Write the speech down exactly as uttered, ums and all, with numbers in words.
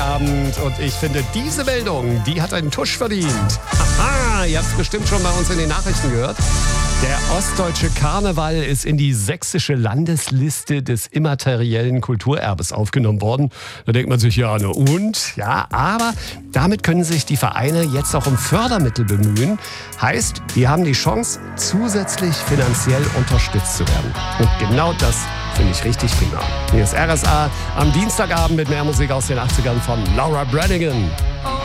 Abend. Und ich finde, diese Meldung, die hat einen Tusch verdient. Aha, ihr habt es bestimmt schon bei uns in den Nachrichten gehört. Der ostdeutsche Karneval ist in die sächsische Landesliste des immateriellen Kulturerbes aufgenommen worden. Da denkt man sich, ja, ne und? Ja, aber damit können sich die Vereine jetzt auch um Fördermittel bemühen. Heißt, die haben die Chance, zusätzlich finanziell unterstützt zu werden. Und genau das finde ich richtig prima. Hier ist R S A am Dienstagabend mit mehr Musik aus den achtzigern von Laura Branigan.